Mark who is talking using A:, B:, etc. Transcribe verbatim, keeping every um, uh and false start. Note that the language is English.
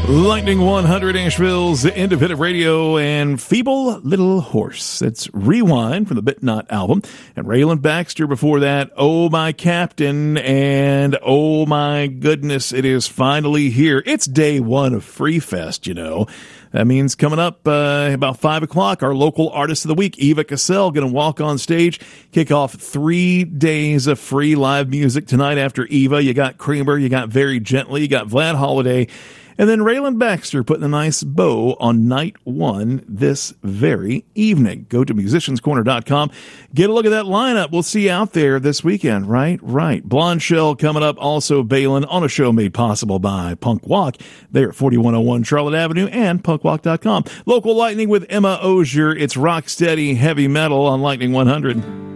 A: Lightning one hundred, Asheville's independent radio, and Feeble Little Horse. That's Rewind from the Bit Not album. And Raylan Baxter before that, Oh My Captain, and oh my goodness, it is finally here. It's day one of Free Fest, you know. That means coming up uh, about five o'clock, our local artist of the week, Eva Cassell, going to walk on stage, kick off three days of free live music tonight after Eva. You got Creamer, you got Very Gently, you got Vlad Holiday, and then Raylan Baxter putting a nice bow on night one this very evening. Go to musicians corner dot com. Get a look at that lineup. We'll see you out there this weekend, right? Right. Blonde Shell coming up. Also Balin on a show made possible by Punk Walk. There at forty-one oh one Charlotte Avenue and punk walk dot com. Local Lightning with Emma Ozier. It's rock steady heavy metal on Lightning one hundred.